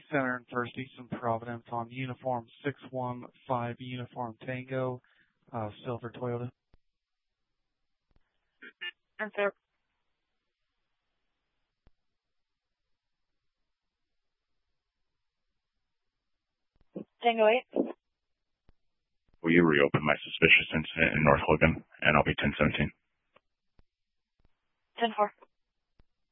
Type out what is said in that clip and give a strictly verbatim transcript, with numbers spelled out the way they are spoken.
Center in First Eastern Providence on uniform six one five Uniform Tango, uh, Silver Toyota. And sir. Tango eight. Will you reopen my suspicious incident in North Logan? And I'll be ten seventeen. ten four.